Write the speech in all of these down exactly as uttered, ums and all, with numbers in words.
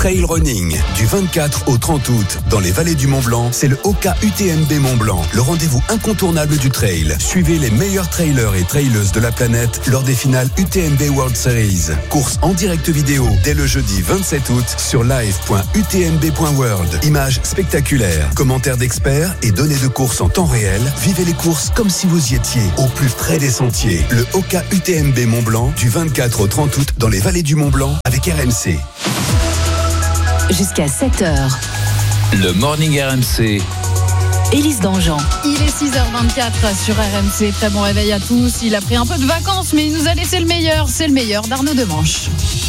Trail Running. Du vingt-quatre au trente août, dans les vallées du Mont-Blanc, c'est le Oka U T M B Mont-Blanc, le rendez-vous incontournable du trail. Suivez les meilleurs trailers et traileuses de la planète lors des finales U T M B World Series. Course en direct vidéo dès le jeudi vingt-sept août sur live point u t m b point world. Images spectaculaires, commentaires d'experts et données de course en temps réel. Vivez les courses comme si vous y étiez, au plus près des sentiers. Le Oka U T M B Mont-Blanc, du vingt-quatre au trente août, dans les vallées du Mont-Blanc, avec R M C. Jusqu'à sept heures. Le Morning R M C. Élise Dangean. Il est six heures vingt-quatre sur R M C. Très bon réveil à tous. Il a pris un peu de vacances, mais il nous a laissé le meilleur. C'est le meilleur d'Arnaud Demanche.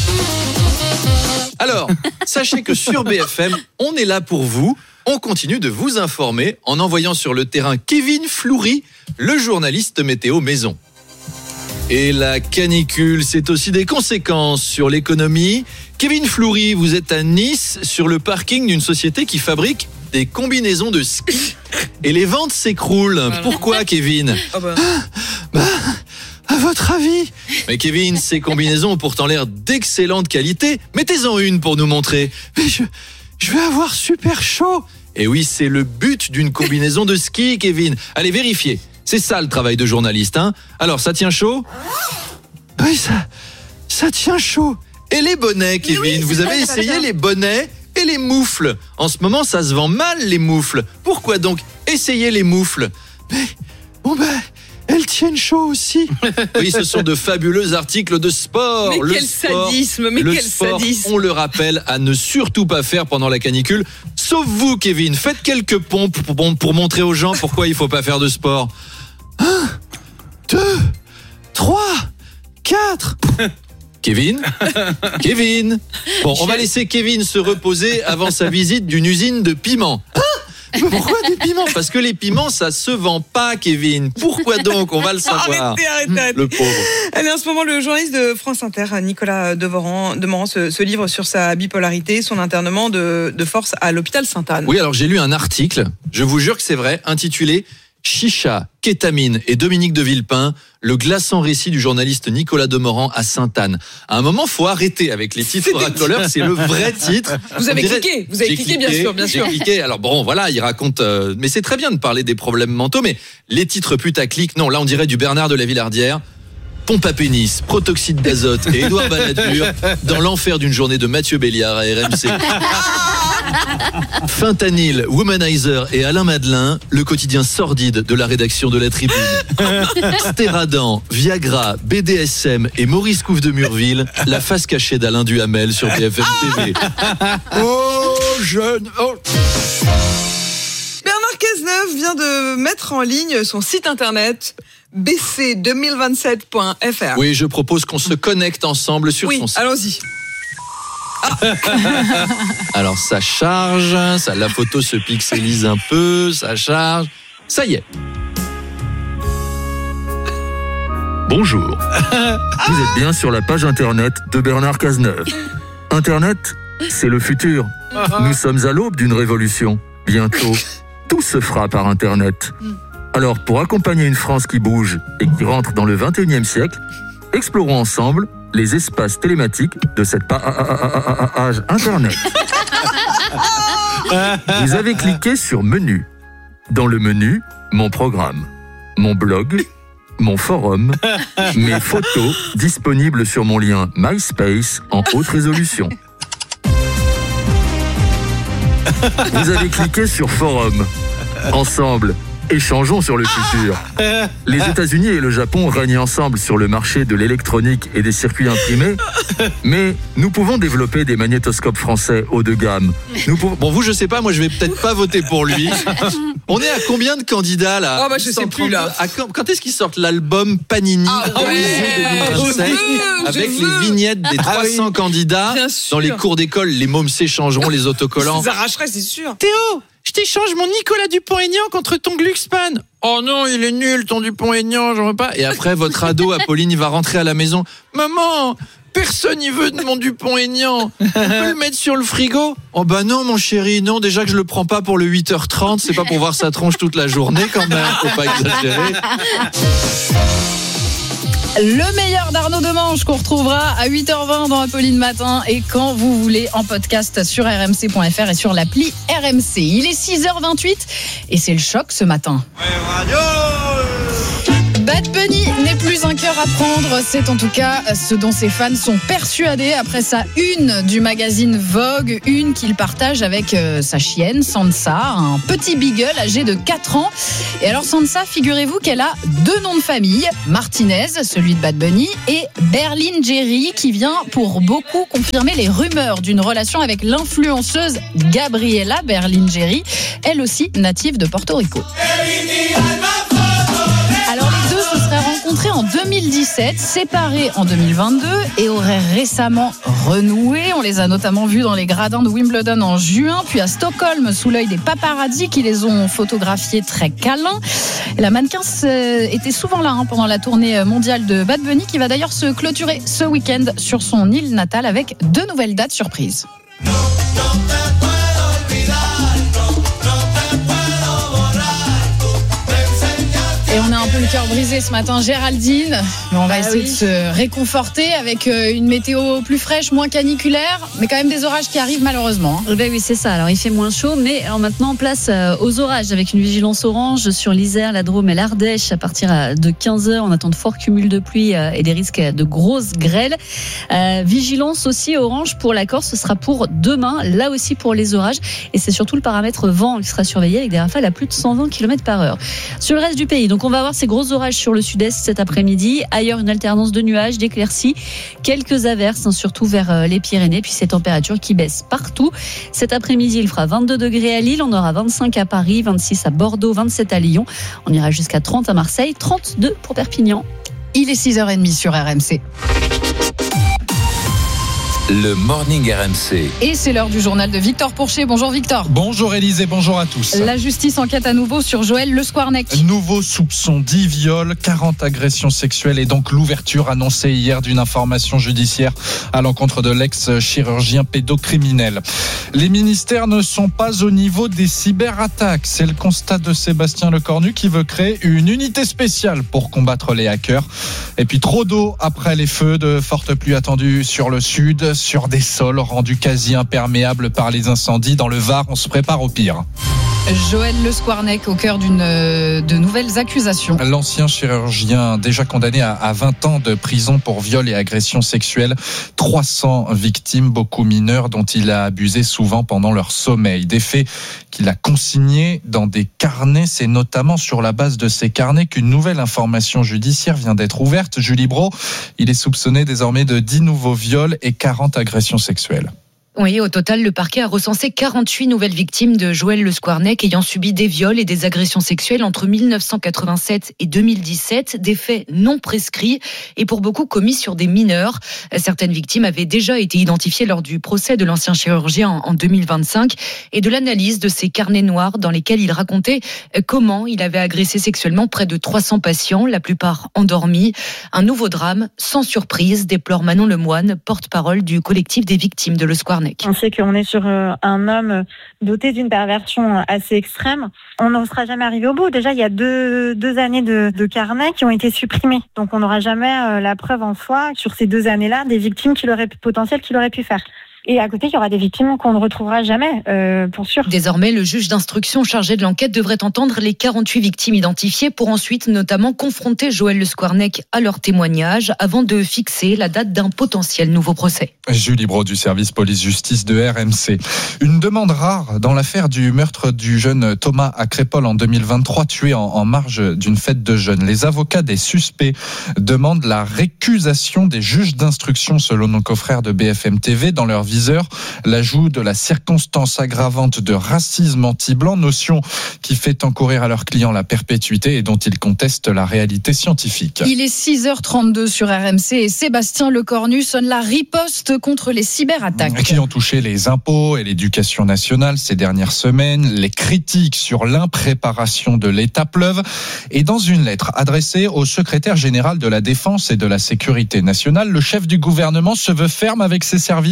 Alors, sachez que sur B F M, on est là pour vous. On continue de vous informer en envoyant sur le terrain Kevin Floury, le journaliste météo maison. Et la canicule, c'est aussi des conséquences sur l'économie. Kevin Floury, vous êtes à Nice, sur le parking d'une société qui fabrique des combinaisons de ski. Et les ventes s'écroulent. Voilà. Pourquoi, Kevin ? Oh bah. Ah, bah, à votre avis ? Mais Kevin, ces combinaisons ont pourtant l'air d'excellente qualité. Mettez-en une pour nous montrer. Mais je, je vais avoir super chaud. Et oui, c'est le but d'une combinaison de ski, Kevin. Allez, vérifiez. C'est ça le travail de journaliste, hein ? Alors, ça tient chaud ? Oui, ça, ça tient chaud. Et les bonnets, Kevin, oui, vous avez vrai, essayé les bonnets et les moufles. En ce moment, ça se vend mal, les moufles. Pourquoi donc essayez les moufles ? Mais, bon ben, elles tiennent chaud aussi. Oui, ce sont de fabuleux articles de sport. Mais le quel sport, sadisme, mais le quel sport, sadisme. on le rappelle, à ne surtout pas faire pendant la canicule. Sauf vous, Kevin, faites quelques pompes pour, pour montrer aux gens pourquoi il ne faut pas faire de sport. Un, deux, trois, quatre... Kevin Kevin Bon, on va laisser Kevin se reposer avant sa visite d'une usine de piments. Ah, pourquoi des piments ? Parce que les piments, ça se vend pas, Kevin. Pourquoi donc ? On va le savoir. Arrêtez, arrêtez, arrêtez. Le pauvre. Allez, en ce moment, le journaliste de France Inter, Nicolas Demorand, Demorand se, se livre sur sa bipolarité, son internement de, de force à l'hôpital Sainte-Anne. Oui, alors j'ai lu un article, je vous jure que c'est vrai, intitulé « Chicha, kétamine et Dominique de Villepin, le glaçant récit du journaliste Nicolas Demorand à Sainte-Anne ». À un moment, faut arrêter avec les titres racoleurs, c'est le vrai titre. Vous avez dirait, cliqué, vous avez cliqué, cliqué, bien sûr, bien j'ai sûr. J'ai cliqué, alors bon, voilà, il raconte... Euh, mais c'est très bien de parler des problèmes mentaux, mais les titres putaclic, non, là on dirait du Bernard de la Villardière. Pompe à pénis, protoxyde d'azote et Édouard Balladur dans l'enfer d'une journée de Mathieu Béliard à R M C. Fentanyl, Womanizer et Alain Madelin, le quotidien sordide de la rédaction de La Tribune. Stéradan, Viagra, B D S M et Maurice Couve de Murville, la face cachée d'Alain Duhamel sur B F M T V. Oh, jeune... Oh. Bernard Cazeneuve vient de mettre en ligne son site internet b c deux mille vingt-sept point f r. Oui, je propose qu'on se connecte ensemble sur oui, son site. Allons-y. Ah. Alors ça charge, ça, la photo se pixelise un peu, ça charge. Ça y est. Bonjour. Vous êtes bien sur la page internet de Bernard Cazeneuve. Internet, c'est le futur. Nous sommes à l'aube d'une révolution. Bientôt, tout se fera par internet. Alors, pour accompagner une France qui bouge et qui rentre dans le vingt et unième siècle, explorons ensemble les espaces télématiques de cette page internet. Vous avez cliqué sur Menu. Dans le menu, mon programme, mon blog, mon forum, mes photos disponibles sur mon lien MySpace en haute résolution. Vous avez cliqué sur Forum. Ensemble, échangeons sur le futur. Les États-Unis et le Japon règnent ensemble sur le marché de l'électronique et des circuits imprimés, mais nous pouvons développer des magnétoscopes français haut de gamme. Nous pouvons... Bon, vous, je sais pas, moi, je vais peut-être pas voter pour lui. On est à combien de candidats, là ? Oh, bah, je sais plus, là. À quand, quand est-ce qu'ils sortent l'album Panini ah, ouais, deux mille vingt-sept, avec les veux. vignettes des ah, trois cents oui. candidats dans les cours d'école, les mômes s'échangeront, les autocollants. Ils arracheraient, c'est sûr. Théo, je t'échange mon Nicolas Dupont-Aignan contre ton Glucksmann. Oh non, il est nul, ton Dupont-Aignan, j'en veux pas. Et après, votre ado, Apolline, il va rentrer à la maison. Maman, personne n'y veut de mon Dupont-Aignan. On peut le mettre sur le frigo ? Oh bah non, mon chéri, non, déjà que je le prends pas pour le huit heures trente, c'est pas pour voir sa tronche toute la journée quand même, faut pas exagérer. Le meilleur d'Arnaud Demanche qu'on retrouvera à huit heures vingt dans Apolline Matin et quand vous voulez en podcast sur r m c point f r et sur l'appli R M C. Il est six heures vingt-huit et c'est le choc ce matin. Bad Bunny n'est plus un cœur à prendre, c'est en tout cas ce dont ses fans sont persuadés après sa une du magazine Vogue, une qu'il partage avec sa chienne Sansa, un petit beagle âgé de quatre ans. Et alors Sansa, figurez-vous qu'elle a deux noms de famille, Martinez, celui de Bad Bunny, et Berlingeri, qui vient pour beaucoup confirmer les rumeurs d'une relation avec l'influenceuse Gabriela Berlingeri, elle aussi native de Porto Rico. Alors les deux se seraient rencontrés en deux mille dix-sept, séparés en deux mille vingt-deux et auraient récemment renoué. On les a notamment vus dans les gradins de Wimbledon en juin, puis à Stockholm sous l'œil des paparazzi qui les ont photographiés très câlins. La mannequin était souvent là hein, pendant la tournée mondiale de Bad Bunny qui va d'ailleurs se clôturer ce week-end sur son île natale avec deux nouvelles dates surprises. Et on a un peu le cœur brisé ce matin, Géraldine. Mais on va ah essayer oui. de se réconforter avec une météo plus fraîche, moins caniculaire, mais quand même des orages qui arrivent malheureusement. Ben oui, c'est ça. Alors il fait moins chaud, mais alors maintenant place aux orages avec une vigilance orange sur l'Isère, la Drôme et l'Ardèche à partir de quinze heures. On attend de forts cumuls de pluie et des risques de grosses grêles. Euh, vigilance aussi orange pour la Corse, ce sera pour demain, là aussi pour les orages. Et c'est surtout le paramètre vent qui sera surveillé avec des rafales à plus de cent vingt kilomètres par heure. Sur le reste du pays, donc on va avoir ces gros orages sur le sud-est cet après-midi. Ailleurs, une alternance de nuages, d'éclaircies, quelques averses, hein, surtout vers les Pyrénées, puis ces températures qui baissent partout. Cet après-midi, il fera vingt-deux degrés à Lille, on aura vingt-cinq à Paris, vingt-six à Bordeaux, vingt-sept à Lyon. On ira jusqu'à trente à Marseille, trente-deux pour Perpignan. Il est six heures trente sur R M C. Le Morning R M C. Et c'est l'heure du journal de Victor Pourchet. Bonjour Victor. Bonjour Élise et bonjour à tous. La justice enquête à nouveau sur Joël Le Squarnec. Nouveau soupçon, dix viols, quarante agressions sexuelles et donc l'ouverture annoncée hier d'une information judiciaire à l'encontre de l'ex-chirurgien pédocriminel. Les ministères ne sont pas au niveau des cyberattaques. C'est le constat de Sébastien Lecornu qui veut créer une unité spéciale pour combattre les hackers. Et puis trop d'eau après les feux, de fortes pluies attendues sur le sud, sur des sols rendus quasi imperméables par les incendies. Dans le Var, on se prépare au pire. Joël Le Squarnec au cœur d'une, de nouvelles accusations. L'ancien chirurgien déjà condamné à, à vingt ans de prison pour viol et agression sexuelle. trois cents victimes, beaucoup mineures, dont il a abusé souvent pendant leur sommeil. Des faits qu'il a consignés dans des carnets. C'est notamment sur la base de ces carnets qu'une nouvelle information judiciaire vient d'être ouverte. Julie Brault, il est soupçonné désormais de dix nouveaux viols et quarante agressions sexuelles. Oui, au total, le parquet a recensé quarante-huit nouvelles victimes de Joël Le Squarnec ayant subi des viols et des agressions sexuelles entre dix-neuf cent quatre-vingt-sept et deux mille dix-sept, des faits non prescrits et pour beaucoup commis sur des mineurs. Certaines victimes avaient déjà été identifiées lors du procès de l'ancien chirurgien en deux mille vingt-cinq et de l'analyse de ces carnets noirs dans lesquels il racontait comment il avait agressé sexuellement près de trois cents patients, la plupart endormis. Un nouveau drame, sans surprise, déplore Manon Lemoine, porte-parole du collectif des victimes de Le Squarnec. On sait qu'on est sur un homme doté d'une perversion assez extrême. On n'en sera jamais arrivé au bout. Déjà, il y a deux, deux années de, de carnets qui ont été supprimés. Donc, on n'aura jamais la preuve en soi sur ces deux années-là des victimes qu'il aurait, potentielles qu'il aurait pu faire. Et à côté, il y aura des victimes qu'on ne retrouvera jamais, euh, pour sûr. Désormais, le juge d'instruction chargé de l'enquête devrait entendre les quarante-huit victimes identifiées pour ensuite notamment confronter Joël Le Squarnec à leur témoignage avant de fixer la date d'un potentiel nouveau procès. Julie Brault du service police-justice de R M C. Une demande rare dans l'affaire du meurtre du jeune Thomas à Crépol en deux mille vingt-trois, tué en, en marge d'une fête de jeunes. Les avocats des suspects demandent la récusation des juges d'instruction selon nos confrères de B F M T V dans leur viseur l'ajout de la circonstance aggravante de racisme anti-blanc, notion qui fait encourir à leurs clients la perpétuité et dont ils contestent la réalité scientifique. Il est six heures trente-deux sur R M C et Sébastien Lecornu sonne la riposte contre les cyberattaques. Qui ont touché les impôts et l'éducation nationale ces dernières semaines, les critiques sur l'impréparation de l'État pleuvent. Et dans une lettre adressée au secrétaire général de la Défense et de la Sécurité nationale, le chef du gouvernement se veut ferme avec ses services, Romain Cluzel.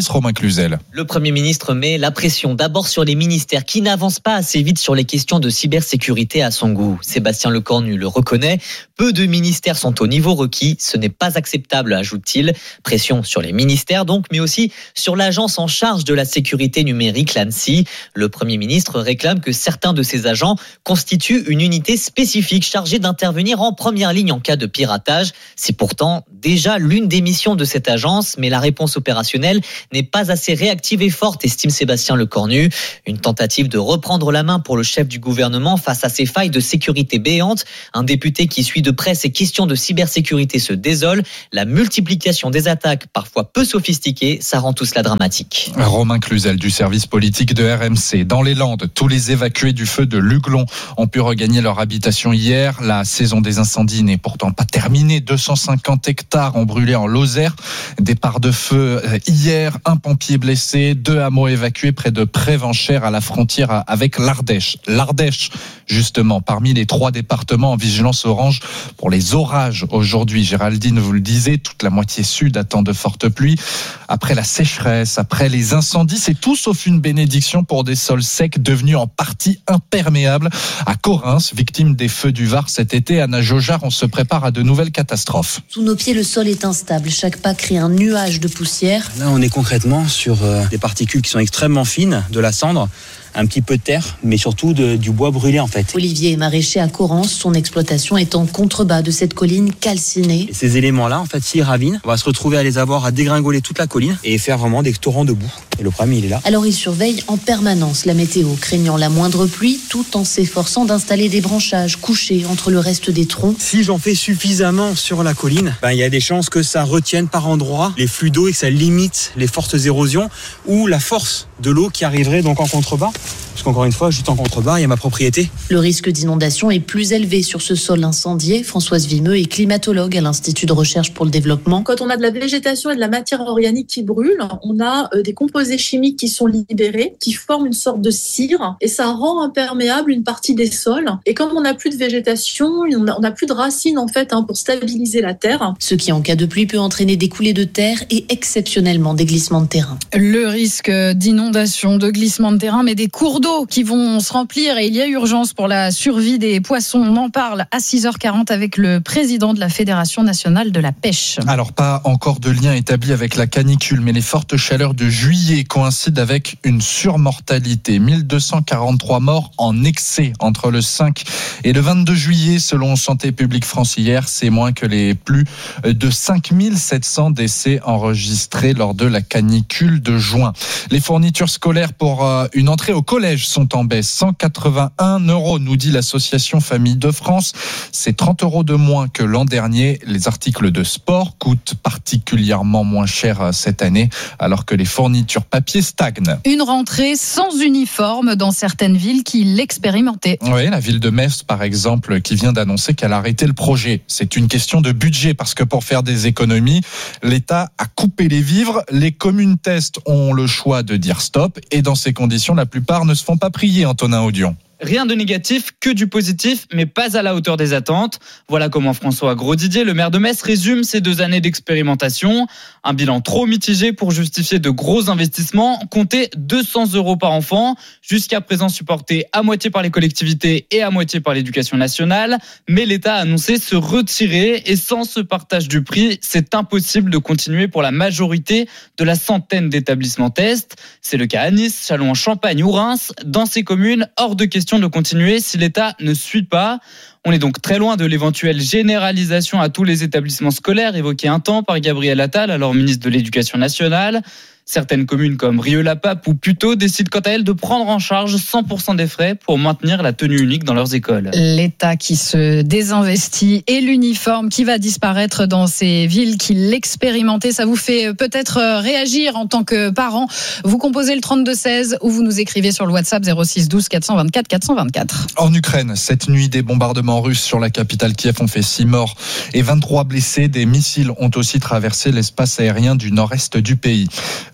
Cluzel. Le Premier ministre met la pression d'abord sur les ministères qui n'avancent pas assez vite sur les questions de cybersécurité à son goût. Sébastien Lecornu le reconnaît. Peu de ministères sont au niveau requis. Ce n'est pas acceptable, ajoute-t-il. Pression sur les ministères donc, mais aussi sur l'agence en charge de la sécurité numérique, l'ANSSI. Le Premier ministre réclame que certains de ses agents constituent une unité spécifique chargée d'intervenir en première ligne en cas de piratage. C'est pourtant déjà l'une des missions de cette agence, mais la réponse opérationnelle n'est pas assez réactive et forte, estime Sébastien Lecornu. Une tentative de reprendre la main pour le chef du gouvernement face à ces failles de sécurité béantes. Un député qui suit de près ces questions de cybersécurité se désole. La multiplication des attaques, parfois peu sophistiquées, ça rend tout cela dramatique. Romain Cluzel du service politique de R M C. Dans les Landes, tous les évacués du feu de Luglon ont pu regagner leur habitation hier. La saison des incendies n'est pourtant pas terminée. deux cent cinquante hectares ont brûlé en Lozère. Départ de feu hier, un pompier blessé, deux hameaux évacués près de Prévenchères à la frontière avec l'Ardèche. L'Ardèche, justement, parmi les trois départements en vigilance orange pour les orages aujourd'hui. Géraldine vous le disait, toute la moitié sud attend de fortes pluies. Après la sécheresse, après les incendies, c'est tout sauf une bénédiction pour des sols secs devenus en partie imperméables. À Correns, victime des feux du Var cet été, Anna Jaugeard, on se prépare à de nouvelles catastrophes. Sous nos pieds, le sol est instable. Chaque pas crée un nuage de poussière. Là, on est concrètement sur euh, des particules qui sont extrêmement fines, de la cendre, un petit peu de terre, mais surtout de, du bois brûlé en fait. Olivier est maraîcher à Correns, son exploitation est en contrebas de cette colline calcinée. Et ces éléments-là, en fait, s'ils ravinent, on va se retrouver à les avoir à dégringoler toute la colline et faire vraiment des torrents de boue. Et le problème, il est là. Alors il surveille en permanence la météo, craignant la moindre pluie, tout en s'efforçant d'installer des branchages couchés entre le reste des troncs. Si j'en fais suffisamment sur la colline, ben, il y a des chances que ça retienne par endroits les flux d'eau et que ça limite les fortes érosions ou la force de l'eau qui arriverait donc en contrebas. Parce qu'encore une fois, juste en contrebas, il y a ma propriété. Le risque d'inondation est plus élevé sur ce sol incendié. Françoise Vimeux est climatologue à l'Institut de recherche pour le développement. Quand on a de la végétation et de la matière organique qui brûle, on a des composés chimiques qui sont libérés, qui forment une sorte de cire, et ça rend imperméable une partie des sols. Et comme on n'a plus de végétation, on n'a plus de racines en fait hein, pour stabiliser la terre. Ce qui en cas de pluie peut entraîner des coulées de terre et exceptionnellement des glissements de terrain. Le risque d'inondation, de glissement de terrain, mais des cours d'eau qui vont se remplir et il y a urgence pour la survie des poissons. On en parle à six heures quarante avec le président de la Fédération nationale de la pêche. Alors pas encore de lien établi avec la canicule, mais les fortes chaleurs de juillet coïncident avec une surmortalité. mille deux cent quarante-trois morts en excès entre le cinq et le vingt-deux juillet selon Santé publique France hier. C'est moins que les plus de cinq mille sept cents décès enregistrés lors de la canicule de juin. Les fournitures scolaires pour une entrée au collège sont en baisse. cent quatre-vingt-un euros, nous dit l'association Famille de France. C'est trente euros de moins que l'an dernier. Les articles de sport coûtent particulièrement moins cher cette année, alors que les fournitures papier stagnent. Une rentrée sans uniforme dans certaines villes qui l'expérimentaient. Oui, la ville de Metz, par exemple, qui vient d'annoncer qu'elle a arrêté le projet. C'est une question de budget, parce que pour faire des économies, l'État a coupé les vivres. Les communes test ont le choix de dire stop, et dans ces conditions, la plupart ne se font pas prier, Antonin Audion. Rien de négatif, que du positif, mais pas à la hauteur des attentes. Voilà comment François Grosdidier, le maire de Metz, résume ces deux années d'expérimentation. Un bilan trop mitigé pour justifier de gros investissements. Comptez deux cents euros par enfant, jusqu'à présent supporté à moitié par les collectivités et à moitié par l'éducation nationale. Mais l'État a annoncé se retirer et sans ce partage du prix, c'est impossible de continuer pour la majorité de la centaine d'établissements tests. C'est le cas à Nice, Châlons-en-Champagne ou Reims. Dans ces communes, hors de question de continuer si l'État ne suit pas. On est donc très loin de l'éventuelle généralisation à tous les établissements scolaires évoquée un temps par Gabriel Attal, alors ministre de l'Éducation nationale. Certaines communes comme Rieux-la-Pape ou Puteaux décident quant à elles de prendre en charge cent pour cent des frais pour maintenir la tenue unique dans leurs écoles. L'État qui se désinvestit et l'uniforme qui va disparaître dans ces villes qui l'expérimentaient. Ça vous fait peut-être réagir en tant que parent. Vous composez le trente-deux seize ou vous nous écrivez sur le WhatsApp zéro six douze quatre cent vingt-quatre quatre cent vingt-quatre. En Ukraine, cette nuit, des bombardements russes sur la capitale Kiev ont fait six morts et vingt-trois blessés. Des missiles ont aussi traversé l'espace aérien du nord-est du pays.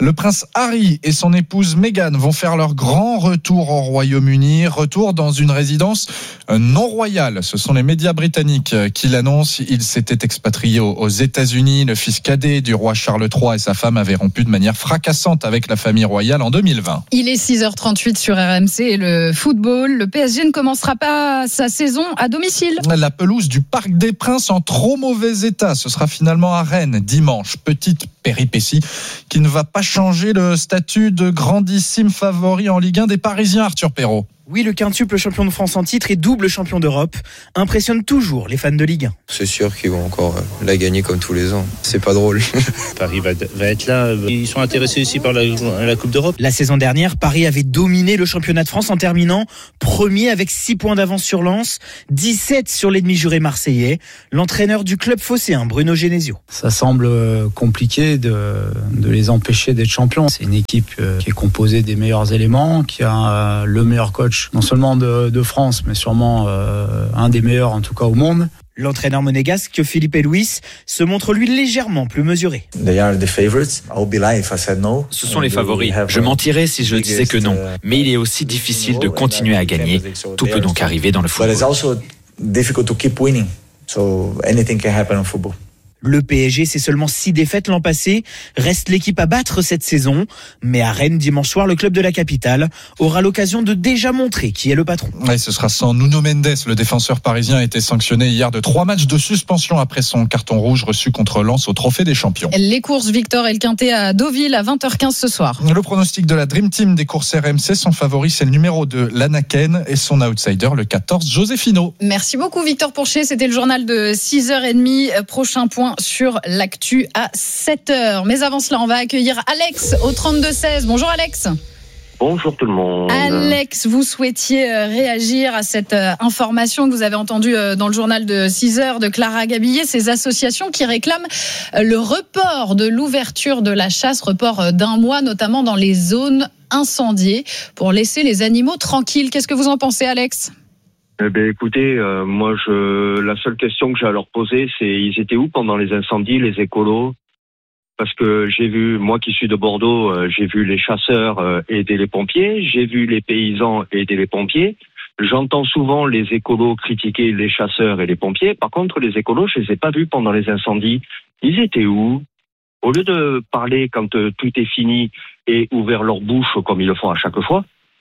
Le prince Harry et son épouse Meghan vont faire leur grand retour au Royaume-Uni. Retour dans une résidence non royale. Ce sont les médias britanniques qui l'annoncent. Il s'était expatrié aux États-Unis. Le fils cadet du roi Charles trois et sa femme avaient rompu de manière fracassante avec la famille royale en deux mille vingt. Il est six heures trente-huit sur R M C et le football. Le P S G ne commencera pas sa saison à domicile. La pelouse du Parc des Princes en trop mauvais état. Ce sera finalement à Rennes dimanche. Petite péripétie qui ne va pas changer le statut de grandissime favori en Ligue un des Parisiens, Arthur Perrault. Oui, le quintuple champion de France en titre et double champion d'Europe impressionne toujours les fans de Ligue un. C'est sûr qu'ils vont encore la gagner comme tous les ans. C'est pas drôle. Paris va, va être là. Ils sont intéressés aussi par la, la Coupe d'Europe. La saison dernière, Paris avait dominé le championnat de France en terminant premier avec six points d'avance sur Lens, dix-sept sur l'ennemi juré marseillais. L'entraîneur du club phocéen, Bruno Genesio. Ça semble compliqué de, de les empêcher d'être champions. C'est une équipe qui est composée des meilleurs éléments, qui a le meilleur coach non seulement de, de France, mais sûrement euh, un des meilleurs en tout cas au monde. L'entraîneur monégasque Philippe Luis se montre lui légèrement plus mesuré. Ce sont les favoris. Je mentirais si je disais que non. Mais il est aussi difficile de continuer à gagner. Tout peut donc arriver dans le football. Le P S G, c'est seulement six défaites l'an passé. Reste l'équipe à battre cette saison. Mais à Rennes, dimanche soir, le club de la capitale aura l'occasion de déjà montrer qui est le patron. Ouais, ce sera sans Nuno Mendes. Le défenseur parisien a été sanctionné hier de trois matchs de suspension après son carton rouge reçu contre Lens au Trophée des Champions. Les courses Victor et le Quintet à Deauville à vingt heures quinze ce soir. Le pronostic de la Dream Team des courses R M C, son favori, c'est le numéro deux, l'Anaken, et son outsider, le quatorze, Josefino. Merci beaucoup Victor Pourchet. C'était le journal de six heures trente. Prochain point sur l'actu à sept heures. Mais avant cela, on va accueillir Alex au trente-deux seize. Bonjour Alex. Bonjour tout le monde. Alex, vous souhaitiez réagir à cette information que vous avez entendue dans le journal de six heures de Clara Gabillet, ces associations qui réclament le report de l'ouverture de la chasse, report d'un mois, notamment dans les zones incendiées, pour laisser les animaux tranquilles. Qu'est-ce que vous en pensez, Alex ? Eh bien, écoutez, euh, moi, je, la seule question que j'ai à leur poser, c'est ils étaient où pendant les incendies, les écolos ? Parce que j'ai vu, moi qui suis de Bordeaux, euh, j'ai vu les chasseurs euh, aider les pompiers, j'ai vu les paysans aider les pompiers. J'entends souvent les écolos critiquer les chasseurs et les pompiers. Par contre, les écolos, je les ai pas vus pendant les incendies. Ils étaient où ? Au lieu de parler quand euh, tout est fini et ouvrir leur bouche comme ils le font à chaque fois,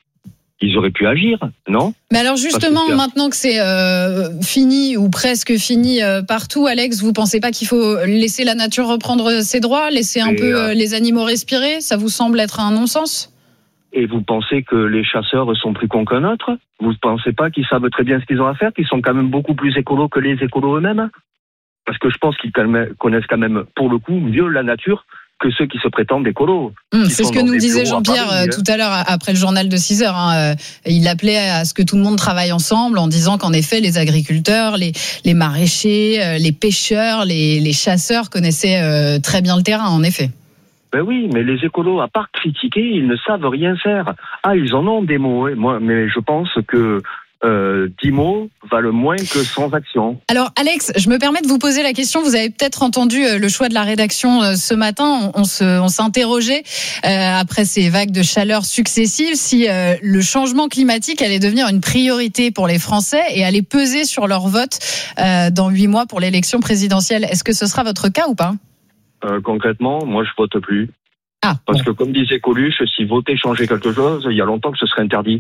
ils auraient pu agir, non ? Mais alors justement, maintenant que c'est euh, fini ou presque fini euh, partout, Alex, vous pensez pas qu'il faut laisser la nature reprendre ses droits, laisser un Et peu euh, les animaux respirer ? Ça vous semble être un non-sens ? Et vous pensez que les chasseurs sont plus cons qu'un autre ? Vous ne pensez pas qu'ils savent très bien ce qu'ils ont à faire, qu'ils sont quand même beaucoup plus écolos que les écolos eux-mêmes ? Parce que je pense qu'ils connaissent quand même, pour le coup, mieux la nature que ceux qui se prétendent écolos. Mmh, c'est ce que nous disait Jean-Pierre Paris, tout à l'heure après le journal de six heures. Hein. Il appelait à ce que tout le monde travaille ensemble en disant qu'en effet les agriculteurs, les, les maraîchers, les pêcheurs, les, les chasseurs connaissaient très bien le terrain en effet. Ben oui, mais les écolos, à part critiquer, ils ne savent rien faire. Ah, ils en ont des mots, hein. Moi, mais je pense que Euh, dix mots valent moins que cent actions. Alors Alex, je me permets de vous poser la question, vous avez peut-être entendu le choix de la rédaction ce matin, on, on, se, on s'interrogeait euh, après ces vagues de chaleur successives si euh, le changement climatique allait devenir une priorité pour les Français et allait peser sur leur vote euh, dans huit mois pour l'élection présidentielle. Est-ce que ce sera votre cas ou pas ? euh, Concrètement, moi je vote plus. Ah, Parce bon. que comme disait Coluche, si voter changeait quelque chose, il y a longtemps que ce serait interdit.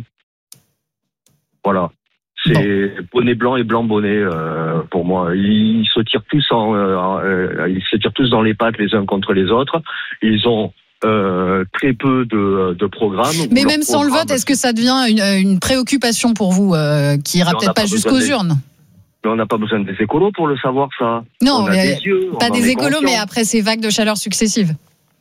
Voilà, c'est bon. Bonnet blanc et blanc bonnet euh, pour moi. Ils se tirent tous en, euh, ils se tirent tous dans les pattes les uns contre les autres. Ils ont euh, très peu de, de programmes. Mais même sans le vote, est-ce que ça devient une, une préoccupation pour vous euh, qui ira peut-être pas, pas jusqu'aux des... urnes ? Mais on n'a pas besoin des écolos pour le savoir ça. Non, on a mais des yeux, pas des écolos, mais après ces vagues de chaleur successives.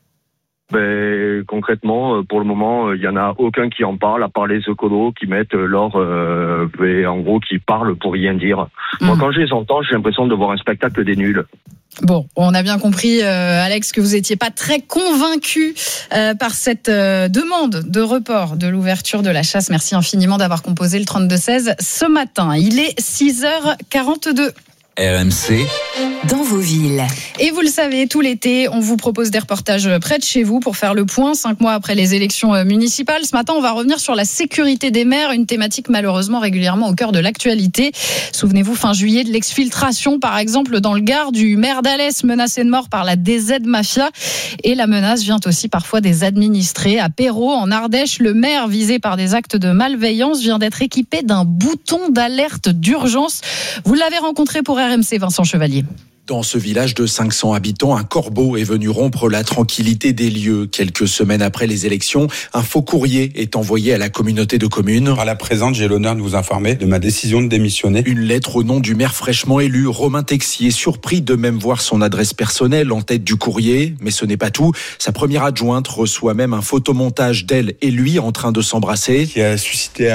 Ben, concrètement, pour le moment, il n'y en a aucun qui en parle, à part les écolos qui mettent leur... Euh, en gros, qui parlent pour rien dire. Mmh. Moi, quand je les entends, j'ai l'impression de voir un spectacle des nuls. Bon, on a bien compris, euh, Alex, que vous n'étiez pas très convaincu euh, par cette euh, demande de report de l'ouverture de la chasse. Merci infiniment d'avoir composé le trente-deux seize ce matin. Il est six heures quarante-deux. R M C, dans vos villes. Et vous le savez, tout l'été, on vous propose des reportages près de chez vous pour faire le point, cinq mois après les élections municipales. Ce matin, on va revenir sur la sécurité des maires, une thématique malheureusement régulièrement au cœur de l'actualité. Souvenez-vous, fin juillet, de l'exfiltration, par exemple, dans le Gard, du maire d'Alès, menacé de mort par la D Z Mafia. Et la menace vient aussi parfois des administrés. À Perrault, en Ardèche, le maire visé par des actes de malveillance vient d'être équipé d'un bouton d'alerte d'urgence. Vous l'avez rencontré pour R M C, Vincent Chevalier. Dans ce village de cinq cents habitants, un corbeau est venu rompre la tranquillité des lieux. Quelques semaines après les élections, un faux courrier est envoyé à la communauté de communes. À la présente, j'ai l'honneur de vous informer de ma décision de démissionner. Une lettre au nom du maire fraîchement élu, Romain Texier, surpris de même voir son adresse personnelle en tête du courrier. Mais ce n'est pas tout. Sa première adjointe reçoit même un photomontage d'elle et lui en train de s'embrasser. Qui a suscité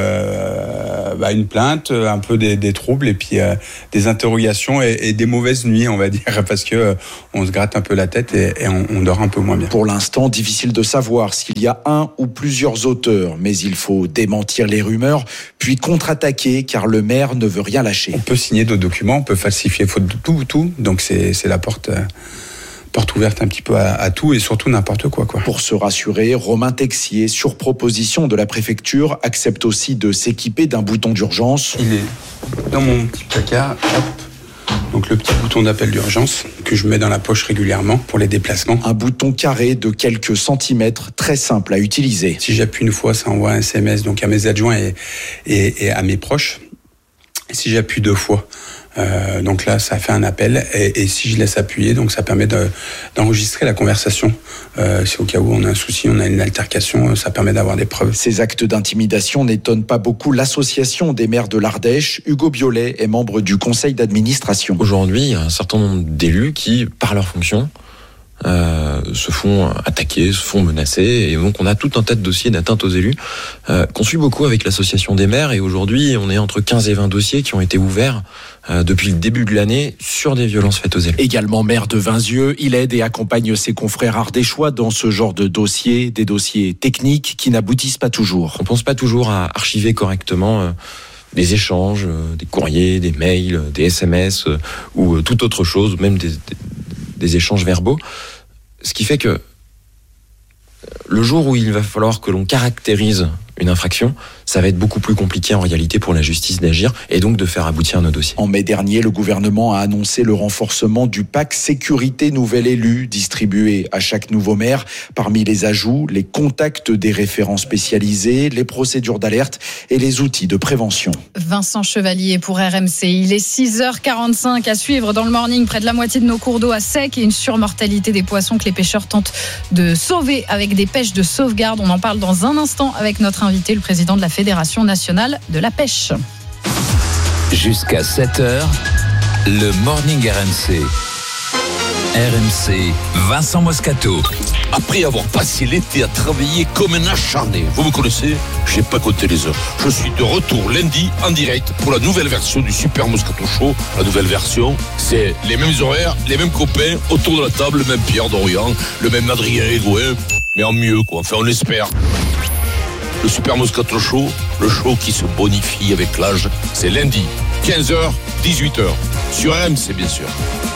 euh, bah, une plainte, un peu des, des troubles et puis euh, des interrogations et, et des mauvaises nuit, on va dire, parce que euh, on se gratte un peu la tête et, et on, on dort un peu moins bien. Pour l'instant, difficile de savoir s'il y a un ou plusieurs auteurs, mais il faut démentir les rumeurs, puis contre-attaquer, car le maire ne veut rien lâcher. On peut signer d'autres documents, on peut falsifier faute de tout, tout, donc c'est, c'est la porte... Euh porte ouverte un petit peu à, à tout et surtout n'importe quoi, quoi. Pour se rassurer, Romain Texier, sur proposition de la préfecture, accepte aussi de s'équiper d'un bouton d'urgence. Il est dans mon petit placard, hop. Donc le petit bouton d'appel d'urgence que je mets dans la poche régulièrement pour les déplacements. Un bouton carré de quelques centimètres, très simple à utiliser. Si j'appuie une fois, ça envoie un S M S donc à mes adjoints et, et, et à mes proches. Et si j'appuie deux fois, Euh, donc là, ça fait un appel et, et si je laisse appuyer, donc ça permet de, d'enregistrer la conversation. Euh, c'est au cas où on a un souci, on a une altercation, ça permet d'avoir des preuves. Ces actes d'intimidation n'étonnent pas beaucoup l'association des maires de l'Ardèche. Hugo Biolay est membre du conseil d'administration. Aujourd'hui, il y a un certain nombre d'élus qui, par leur fonction, Euh, se font attaquer, se font menacer, et donc on a tout un tas de dossiers d'atteinte aux élus euh, qu'on suit beaucoup avec l'association des maires, et aujourd'hui on est entre quinze et vingt dossiers qui ont été ouverts euh, depuis le début de l'année sur des violences faites aux élus. Également maire de Vinzieux, il aide et accompagne ses confrères ardéchois dans ce genre de dossiers, des dossiers techniques qui n'aboutissent pas toujours. On pense pas toujours à archiver correctement euh, des échanges, euh, des courriers, des mails, des S M S euh, ou euh, toute autre chose, même des, des des échanges verbaux, ce qui fait que le jour où il va falloir que l'on caractérise une infraction, ça va être beaucoup plus compliqué en réalité pour la justice d'agir et donc de faire aboutir nos dossiers. En mai dernier, le gouvernement a annoncé le renforcement du pack sécurité nouvel élu distribué à chaque nouveau maire. Parmi les ajouts, les contacts des référents spécialisés, les procédures d'alerte et les outils de prévention. Vincent Chevalier pour R M C. Il est six heures quarante-cinq à suivre dans le morning. Près de la moitié de nos cours d'eau à sec et une surmortalité des poissons que les pêcheurs tentent de sauver avec des pêches de sauvegarde. On en parle dans un instant avec notre invité, le président de la Fédération nationale de la pêche. Jusqu'à sept heures, le Morning R M C. R M C, Vincent Moscato. Après avoir passé l'été à travailler comme un acharné, vous me connaissez, j'ai pas compté les heures. Je suis de retour lundi en direct pour la nouvelle version du Super Moscato Show. La nouvelle version, c'est les mêmes horaires, les mêmes copains, autour de la table, le même Pierre Dorian, le même Adrien Egoin, mais en mieux quoi, enfin on espère. Le Super Moscato Show, le show qui se bonifie avec l'âge, c'est lundi, quinze heures, dix-huit heures, sur R M C bien sûr.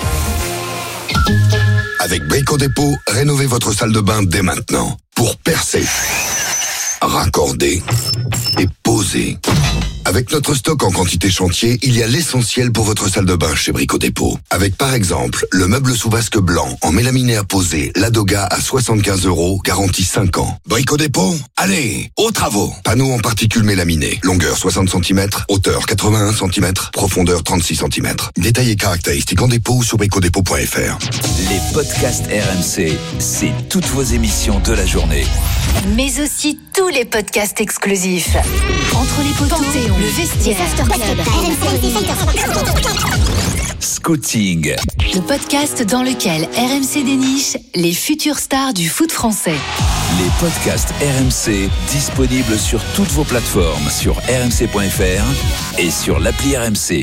Avec Brico Dépôt, rénovez votre salle de bain dès maintenant. Pour percer, raccorder et poser. Avec notre stock en quantité chantier, il y a l'essentiel pour votre salle de bain chez Brico Dépôt. Avec par exemple, le meuble sous vasque blanc en mélaminé à poser, Ladoga à soixante-quinze euros, garantie cinq ans. Brico Dépôt, allez, aux travaux. Panneau en particules mélaminées, longueur soixante centimètres, hauteur quatre-vingt-un centimètres, profondeur trente-six centimètres. Détails et caractéristiques en dépôt ou sur bricodépôt point f r. Les podcasts R M C, c'est toutes vos émissions de la journée. Mais aussi tous les podcasts exclusifs. Entre les poteaux, Panthéon, le vestiaire, Scouting. le podcast dans lequel R M C déniche les futures stars du foot français. Les podcasts R M C disponibles sur toutes vos plateformes, sur r m c point f r et sur l'appli R M C.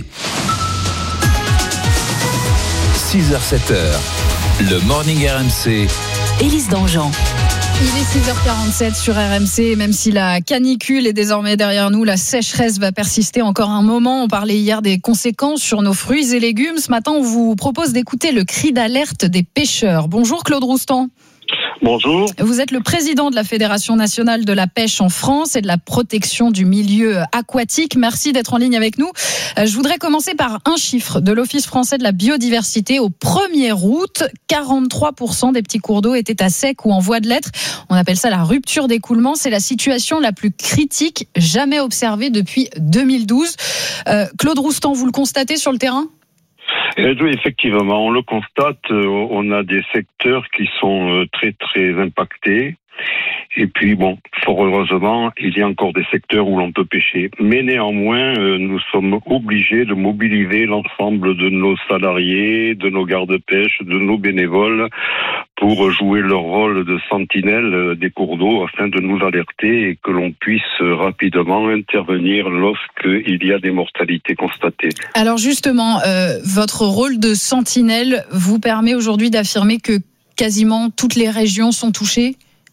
six heures sept heures, le Morning R M C. Élise Dangean. Il est six heures quarante-sept sur R M C. Même si la canicule est désormais derrière nous, la sécheresse va persister encore un moment. On parlait hier des conséquences sur nos fruits et légumes. Ce matin, on vous propose d'écouter le cri d'alerte des pêcheurs. Bonjour Claude Roustan. Bonjour. Vous êtes le président de la Fédération nationale de la pêche en France et de la protection du milieu aquatique. Merci d'être en ligne avec nous. Je voudrais commencer par un chiffre de l'Office français de la biodiversité. Au premier août, quarante-trois pour cent des petits cours d'eau étaient à sec ou en voie de l'être. On appelle ça la rupture d'écoulement. C'est la situation la plus critique jamais observée depuis deux mille douze. Euh, Claude Roustan, vous le constatez sur le terrain ? Oui, effectivement, on le constate, on a des secteurs qui sont très très impactés. Et puis bon, fort heureusement, il y a encore des secteurs où l'on peut pêcher. Mais néanmoins, nous sommes obligés de mobiliser l'ensemble de nos salariés, de nos gardes-pêche, de nos bénévoles pour jouer leur rôle de sentinelle des cours d'eau afin de nous alerter et que l'on puisse rapidement intervenir lorsqu'il y a des mortalités constatées. Alors justement, euh, votre rôle de sentinelle vous permet aujourd'hui d'affirmer que quasiment toutes les régions sont touchées ?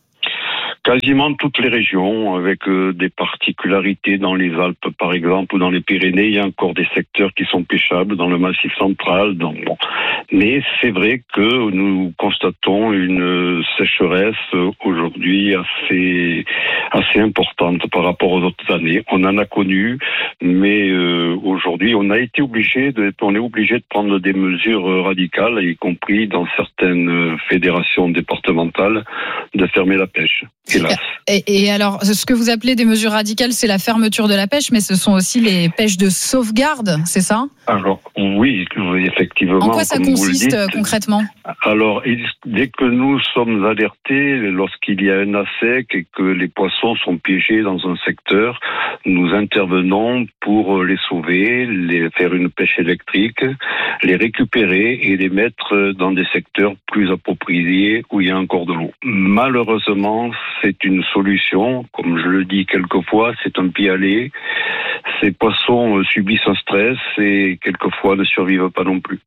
Quasiment toutes les régions, avec euh, des particularités dans les Alpes, par exemple, ou dans les Pyrénées. Il y a encore des secteurs qui sont pêchables dans le Massif central. Donc, bon. Mais c'est vrai que nous constatons une sécheresse aujourd'hui assez assez importante par rapport aux autres années. On en a connu, mais euh, aujourd'hui, on a été obligé de, on est obligé de prendre des mesures radicales, y compris dans certaines fédérations départementales, de fermer la pêche. Hélas. Et, et alors, ce que vous appelez des mesures radicales, c'est la fermeture de la pêche, mais ce sont aussi les pêches de sauvegarde, c'est ça ? Alors, oui, effectivement. En quoi ça consiste dites, concrètement ? Alors, dès que nous sommes alertés, lorsqu'il y a un A sec et que les poissons sont piégés dans un secteur, nous intervenons pour les sauver, les faire une pêche électrique, les récupérer et les mettre dans des secteurs plus appropriés où il y a encore de l'eau. Malheureusement, c'est une solution, comme je le dis quelquefois, c'est un pis-aller. Ces poissons subissent un stress et quelquefois ne survivent pas non plus.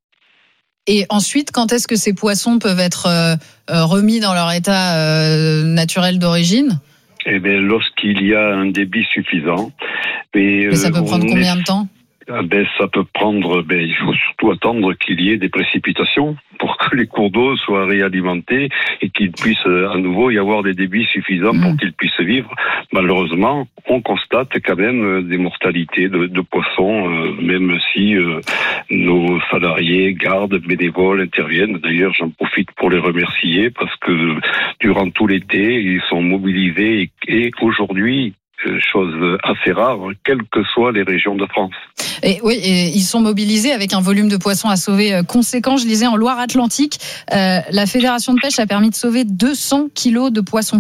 Et ensuite, quand est-ce que ces poissons peuvent être euh, remis dans leur état euh, naturel d'origine ? Eh bien, lorsqu'il y a un débit suffisant. Mais, Mais ça peut prendre combien est... de temps ? Ben, ça peut prendre, ben, il faut surtout attendre qu'il y ait des précipitations pour que les cours d'eau soient réalimentés et qu'il puisse à nouveau y avoir des débits suffisants mmh. pour qu'ils puissent vivre. Malheureusement, on constate quand même des mortalités de, de poissons, euh, même si euh, nos salariés, gardes, bénévoles interviennent. D'ailleurs, j'en profite pour les remercier parce que durant tout l'été, ils sont mobilisés et, et aujourd'hui, chose assez rare, quelles que soient les régions de France. Et oui, et ils sont mobilisés avec un volume de poissons à sauver conséquent. Je lisais en Loire-Atlantique, euh, la Fédération de pêche a permis de sauver deux cents kilos de poissons.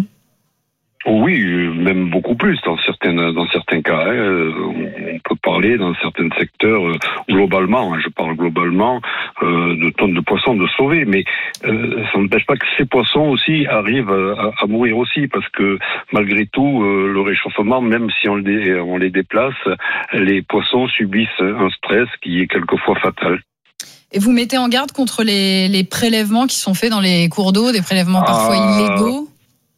Oui, même beaucoup plus dans certains dans certains cas. Hein. On peut parler dans certains secteurs euh, globalement. Hein, je parle globalement euh, de tonnes de poissons de sauver, mais euh, ça n'empêche pas que ces poissons aussi arrivent à, à mourir aussi, parce que malgré tout, euh, le réchauffement, même si on les on les déplace, les poissons subissent un stress qui est quelquefois fatal. Et vous mettez en garde contre les, les prélèvements qui sont faits dans les cours d'eau, des prélèvements parfois ah. illégaux ?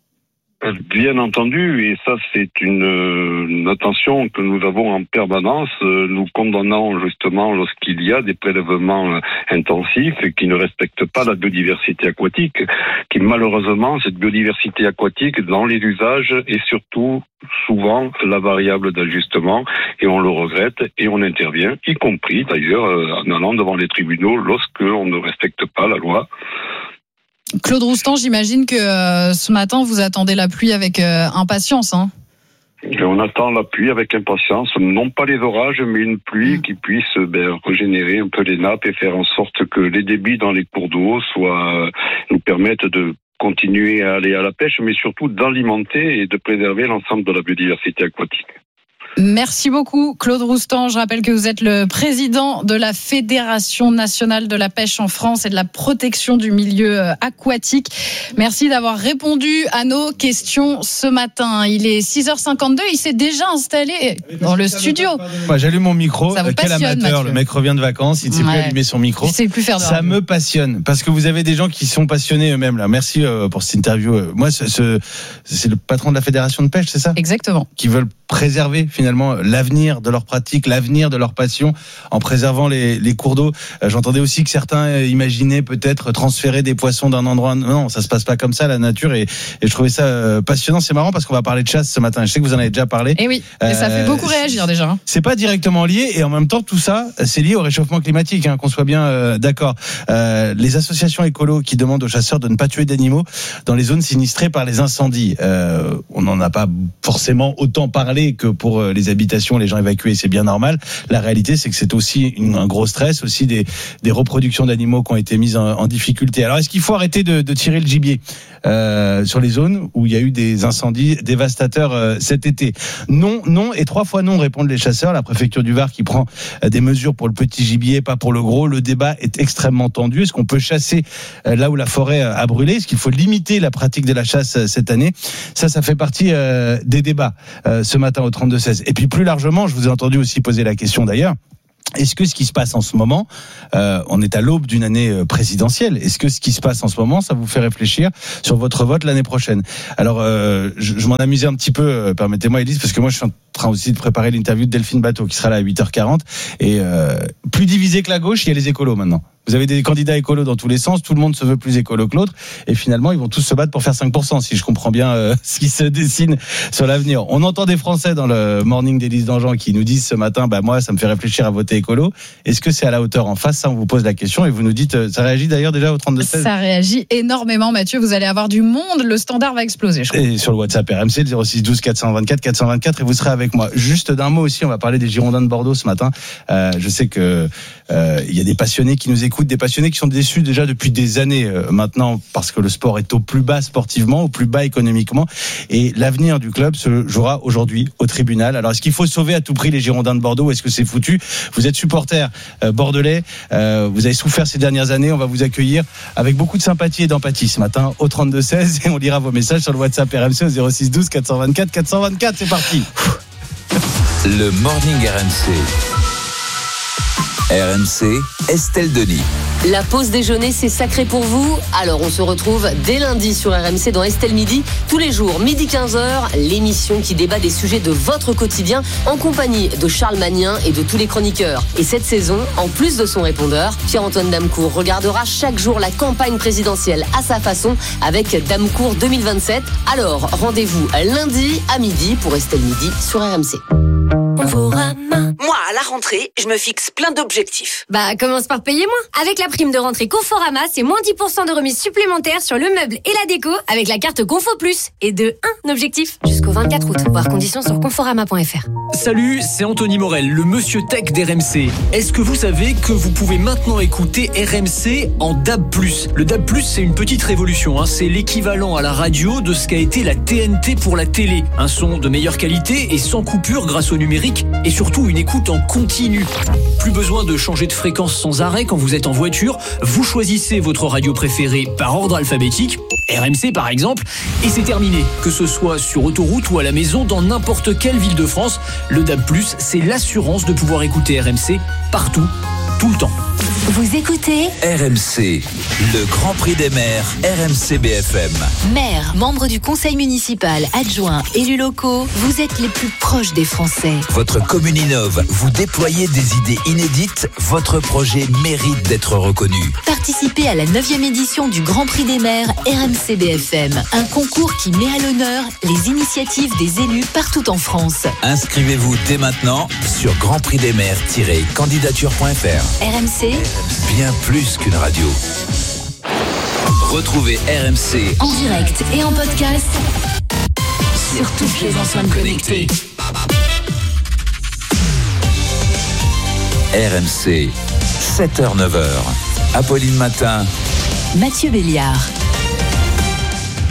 Bien entendu, et ça c'est une, une attention que nous avons en permanence. Nous condamnons justement lorsqu'il y a des prélèvements intensifs et qui ne respectent pas la biodiversité aquatique, qui malheureusement, cette biodiversité aquatique dans les usages est surtout souvent la variable d'ajustement, et on le regrette et on intervient, y compris d'ailleurs en allant devant les tribunaux lorsque on ne respecte pas la loi. Claude Roustan, j'imagine que euh, ce matin, vous attendez la pluie avec euh, impatience. Hein. Et on attend la pluie avec impatience, non pas les orages, mais une pluie mmh. qui puisse ben, régénérer un peu les nappes et faire en sorte que les débits dans les cours d'eau soient, nous permettent de continuer à aller à la pêche, mais surtout d'alimenter et de préserver l'ensemble de la biodiversité aquatique. Merci beaucoup Claude Roustan. Je rappelle que vous êtes le président de la Fédération nationale de la pêche en France et de la protection du milieu aquatique. Merci d'avoir répondu à nos questions ce matin. Il est six heures cinquante-deux, il s'est déjà installé dans le studio. Moi, j'allume mon micro. Ça vous Quel passionne, amateur, Mathieu. le mec revient de vacances, il ne sait Ouais. plus allumer son micro. Il sait plus faire de Ça radio. me passionne parce que vous avez des gens qui sont passionnés eux-mêmes là. Merci euh, pour cette interview. Moi, ce, ce, c'est le patron de la Fédération de pêche, c'est ça ? Exactement. Qui veulent préserver finalement l'avenir de leur pratique, l'avenir de leur passion en préservant les, les cours d'eau. Euh, j'entendais aussi que certains imaginaient peut-être transférer des poissons d'un endroit. Non, ça se passe pas comme ça, la nature. Et, et je trouvais ça euh, passionnant. C'est marrant parce qu'on va parler de chasse ce matin. Je sais que vous en avez déjà parlé. Et oui, et ça fait beaucoup réagir déjà. hein. C'est pas directement lié et en même temps tout ça c'est lié au réchauffement climatique, hein, qu'on soit bien euh, d'accord. Euh, les associations écolos qui demandent aux chasseurs de ne pas tuer d'animaux dans les zones sinistrées par les incendies. Euh, on n'en a pas forcément autant parlé que pour les habitations, les gens évacués, c'est bien normal. La réalité, c'est que c'est aussi une, un gros stress, aussi des, des reproductions d'animaux qui ont été mises en, en difficulté. Alors, est-ce qu'il faut arrêter de, de tirer le gibier euh, sur les zones où il y a eu des incendies dévastateurs euh, cet été? Non, non et trois fois non, répondent les chasseurs. La préfecture du Var qui prend euh, des mesures pour le petit gibier, pas pour le gros. Le débat est extrêmement tendu. Est-ce qu'on peut chasser euh, là où la forêt a brûlé? Est-ce qu'il faut limiter la pratique de la chasse euh, cette année? Ça, ça fait partie euh, des débats euh, ce matin au trente-deux seize. Et puis plus largement, je vous ai entendu aussi poser la question d'ailleurs. Est-ce que ce qui se passe en ce moment, euh, on est à l'aube d'une année présidentielle, est-ce que ce qui se passe en ce moment, ça vous fait réfléchir sur votre vote l'année prochaine? Alors, euh, je, je m'en amusais un petit peu, euh, permettez-moi Élise, parce que moi je suis en train aussi de préparer l'interview de Delphine Bateau, qui sera là à huit heures quarante, et euh, plus divisé que la gauche, il y a les écolos maintenant. Vous avez des candidats écolos dans tous les sens, tout le monde se veut plus écolo que l'autre, et finalement ils vont tous se battre pour faire cinq pour cent, si je comprends bien euh, ce qui se dessine sur l'avenir. On entend des Français dans le morning d'Élise Dangean qui nous disent ce matin, bah moi ça me fait réfléchir à voter écolo. Est-ce que c'est à la hauteur en face? Ça, on vous pose la question et vous nous dites, euh, ça réagit d'ailleurs déjà au trente-deux seize. Ça réagit énormément, Mathieu. Vous allez avoir du monde. Le standard va exploser, je crois. Et sur le WhatsApp R M C, le zéro six douze quatre cent vingt-quatre quatre cent vingt-quatre, et vous serez avec moi. Juste d'un mot aussi, on va parler des Girondins de Bordeaux ce matin. Euh, je sais que euh, il y a des passionnés qui nous écoutent, des passionnés qui sont déçus déjà depuis des années euh, maintenant, parce que le sport est au plus bas sportivement, au plus bas économiquement, et l'avenir du club se jouera aujourd'hui au tribunal. Alors, est-ce qu'il faut sauver à tout prix les Girondins de Bordeaux? Est-ce que c'est foutu? Vous êtes supporter euh, bordelais, euh, vous avez souffert ces dernières années. On va vous accueillir avec beaucoup de sympathie et d'empathie ce matin au trente-deux seize, et on lira vos messages sur le WhatsApp R M C au zéro six douze quatre cent vingt-quatre quatre cent vingt-quatre. C'est parti. Le Morning R M C. R M C, Estelle Denis. La pause déjeuner, c'est sacré pour vous. Alors, on se retrouve dès lundi sur R M C dans Estelle Midi. Tous les jours, midi quinze heures, l'émission qui débat des sujets de votre quotidien en compagnie de Charles Magnin et de tous les chroniqueurs. Et cette saison, en plus de son répondeur, Pierre-Antoine Damecourt regardera chaque jour la campagne présidentielle à sa façon avec Damecourt deux mille vingt-sept. Alors, rendez-vous lundi à midi pour Estelle Midi sur R M C. Moi, à la rentrée, je me fixe plein d'objectifs. Bah, commence par payer moins. Avec la prime de rentrée Conforama, c'est moins dix pour cent de remise supplémentaire sur le meuble et la déco avec la carte Confo Plus. Et de un objectif jusqu'au vingt-quatre août. Voir conditions sur conforama point f r. Salut, c'est Anthony Morel, le monsieur tech d'R M C. Est-ce que vous savez que vous pouvez maintenant écouter R M C en D A B plus? Le D A B plus, c'est une petite révolution. Hein. C'est l'équivalent à la radio de ce qu'a été la T N T pour la télé. Un son de meilleure qualité et sans coupure grâce au numérique, et surtout une écoute en continu. Plus besoin de changer de fréquence sans arrêt quand vous êtes en voiture. Vous choisissez votre radio préférée par ordre alphabétique, R M C par exemple, et c'est terminé. Que ce soit sur autoroute ou à la maison, dans n'importe quelle ville de France, le D A B plus, c'est l'assurance de pouvoir écouter R M C partout, tout le temps. Vous écoutez R M C, le Grand Prix des maires, R M C B F M. Maire, membre du conseil municipal, adjoint, élus locaux, vous êtes les plus proches des Français. Votre commune innove, vous déployez des idées inédites, votre projet mérite d'être reconnu. Participez à la neuvième édition du Grand Prix des maires R M C B F M, un concours qui met à l'honneur les initiatives des élus partout en France. Inscrivez-vous dès maintenant sur grand prix des maires tiret candidature point f r. R M C, bien plus qu'une radio. Retrouvez R M C en direct et en podcast sur toutes les enceintes connectées. R M C, sept heures neuf heures. Apolline Matin, Mathieu Béliard.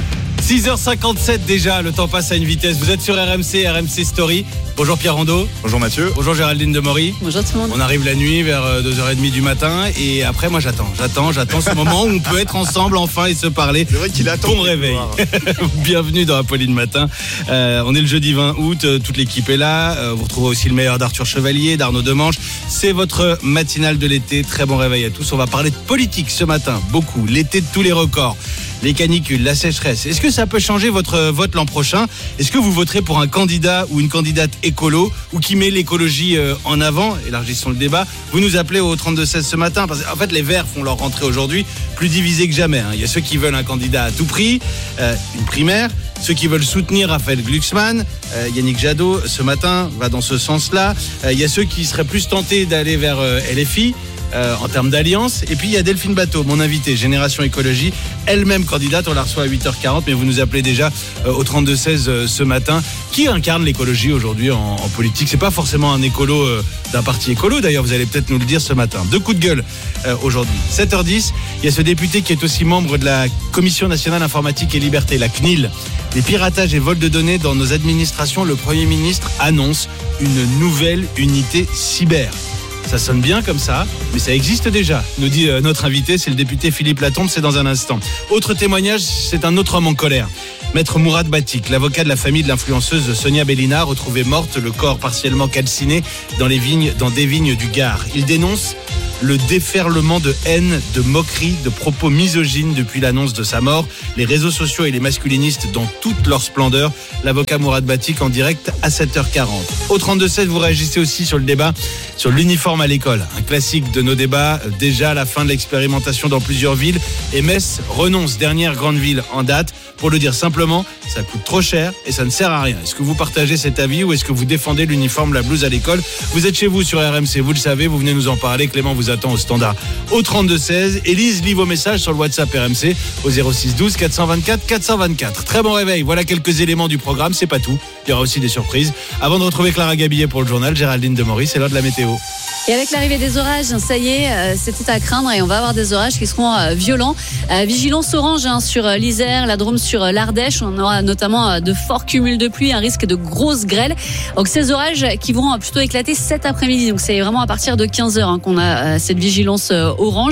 six heures cinquante-sept déjà, le temps passe à une vitesse. Vous êtes sur R M C, R M C Story. Bonjour Pierre Rondeau. Bonjour Mathieu. Bonjour Géraldine Demory. Bonjour tout le monde. On arrive la nuit vers deux heures trente du matin et après moi j'attends, j'attends, j'attends ce moment où on peut être ensemble enfin et se parler. C'est vrai qu'il attend. Bon réveil. Bienvenue dans Apolline Matin. Euh, on est le jeudi vingt août, toute l'équipe est là. Euh, vous retrouvez aussi le meilleur d'Arthur Chevalier, d'Arnaud Demange. C'est votre matinale de l'été. Très bon réveil à tous. On va parler de politique ce matin, beaucoup. L'été de tous les records. Les canicules, la sécheresse. Est-ce que ça peut changer votre vote l'an prochain ? Est-ce que vous voterez pour un candidat ou une candidate écolo ou qui met l'écologie en avant ? Élargissons le débat. Vous nous appelez au trente-deux seize ce matin parce qu'en fait les Verts font leur rentrée aujourd'hui plus divisés que jamais. Il y a ceux qui veulent un candidat à tout prix, euh, une primaire. Ceux qui veulent soutenir Raphaël Glucksmann, euh, Yannick Jadot ce matin va dans ce sens-là. Euh, il y a ceux qui seraient plus tentés d'aller vers euh, L F I. Euh, en termes d'alliance. Et puis il y a Delphine Bateau, mon invitée, Génération Écologie, elle-même candidate. On la reçoit à huit heures quarante, mais vous nous appelez déjà euh, au trente-deux seize euh, ce matin. Qui incarne l'écologie aujourd'hui en, en politique ? C'est pas forcément un écolo euh, d'un parti écolo, d'ailleurs, vous allez peut-être nous le dire ce matin. Deux coups de gueule euh, aujourd'hui. sept heures dix, il y a ce député qui est aussi membre de la Commission nationale informatique et liberté, la C N I L. Les piratages et vols de données dans nos administrations, le Premier ministre annonce une nouvelle unité cyber. Ça sonne bien comme ça, mais ça existe déjà, nous dit euh, notre invité, c'est le député Philippe Latombe, c'est dans un instant. Autre témoignage, c'est un autre homme en colère. Maître Mourad Batik, l'avocat de la famille de l'influenceuse Sonia Bellina, retrouvée morte, le corps partiellement calciné dans, les vignes, dans des vignes du Gard. Il dénonce le déferlement de haine, de moquerie, de propos misogynes depuis l'annonce de sa mort. Les réseaux sociaux et les masculinistes dans toute leur splendeur. L'avocat Mourad Batik en direct à sept heures quarante. Au trente-deux seize, vous réagissez aussi sur le débat sur l'uniforme à l'école. Un classique de nos débats, déjà à la fin de l'expérimentation dans plusieurs villes. Et Metz renonce, dernière grande ville en date. Pour le dire simplement, ça coûte trop cher et ça ne sert à rien. Est-ce que vous partagez cet avis ou est-ce que vous défendez l'uniforme, la blouse à l'école ? Vous êtes chez vous sur R M C, vous le savez, vous venez nous en parler. Clément vous attend au standard au trente-deux seize. Élise lit vos messages sur le WhatsApp R M C au zéro six douze quatre cent vingt-quatre quatre cent vingt-quatre. Très bon réveil, voilà quelques éléments du programme, c'est pas tout. Il y aura aussi des surprises. Avant de retrouver Clara Gabillet pour le journal, Géraldine Demory, c'est l'heure de la météo. Et avec l'arrivée des orages, ça y est, c'était à craindre et on va avoir des orages qui seront violents. Vigilance orange hein, sur l'Isère, la Drôme, sur l'Ardèche. On aura notamment de forts cumuls de pluie, un risque de grosses grêles. Donc ces orages qui vont plutôt éclater cet après-midi. Donc c'est vraiment à partir de quinze heures hein, qu'on a cette vigilance orange.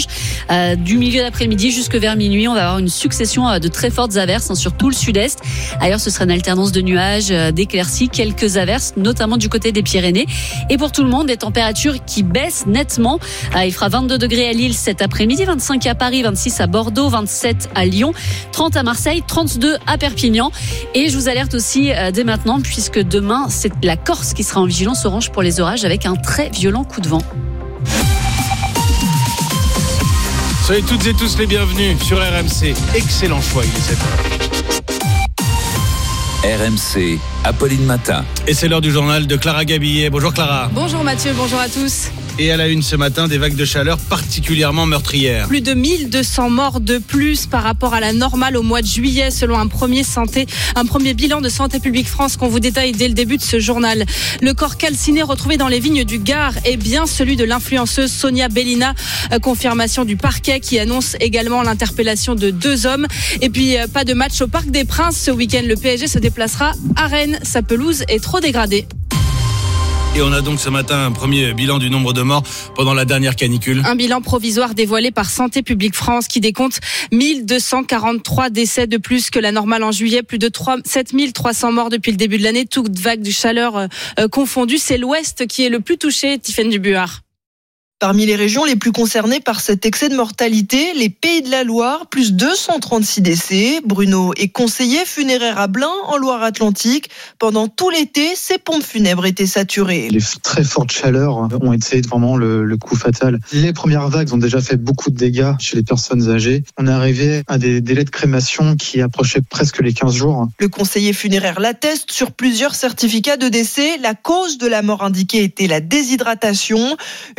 Du milieu d'après-midi jusque vers minuit, on va avoir une succession de très fortes averses hein, sur tout le sud-est. Ailleurs, ce sera une alternance de nuages, d'éclaircies, quelques averses, notamment du côté des Pyrénées. Et pour tout le monde, des températures qui baissent nettement. Il fera vingt-deux degrés à Lille cet après-midi, vingt-cinq à Paris, vingt-six à Bordeaux, vingt-sept à Lyon, trente à Marseille, trente-deux à Perpignan. Et je vous alerte aussi dès maintenant, puisque demain, c'est la Corse qui sera en vigilance orange pour les orages avec un très violent coup de vent. Soyez toutes et tous les bienvenus sur R M C. Excellent choix, il est sept heures. R M C, Apolline Matin. Et c'est l'heure du journal de Clara Gabillet. Bonjour Clara. Bonjour Mathieu, bonjour à tous. Et à la une ce matin, des vagues de chaleur particulièrement meurtrières. Plus de mille deux cents morts de plus par rapport à la normale au mois de juillet, selon un premier, santé, un premier bilan de Santé publique France qu'on vous détaille dès le début de ce journal. Le corps calciné retrouvé dans les vignes du Gard est bien celui de l'influenceuse Sonia Bellina. Confirmation du parquet qui annonce également l'interpellation de deux hommes. Et puis, pas de match au Parc des Princes ce week-end. Le P S G se déplacera à Rennes. Sa pelouse est trop dégradée. Et on a donc ce matin un premier bilan du nombre de morts pendant la dernière canicule. Un bilan provisoire dévoilé par Santé publique France qui décompte mille deux cent quarante-trois décès de plus que la normale en juillet. Plus de sept mille trois cents morts depuis le début de l'année, toutes vagues de chaleur euh, confondues. C'est l'Ouest qui est le plus touché, Tiffaine Dubuart. Parmi les régions les plus concernées par cet excès de mortalité, les Pays de la Loire, plus deux cent trente-six décès. Bruno est conseiller funéraire à Blain, en Loire-Atlantique. Pendant tout l'été, ces pompes funèbres étaient saturées. Les très fortes chaleurs ont été vraiment le, le coup fatal. Les premières vagues ont déjà fait beaucoup de dégâts chez les personnes âgées. On est arrivé à des délais de crémation qui approchaient presque les quinze jours. Le conseiller funéraire l'atteste sur plusieurs certificats de décès. La cause de la mort indiquée était la déshydratation, une surmortalité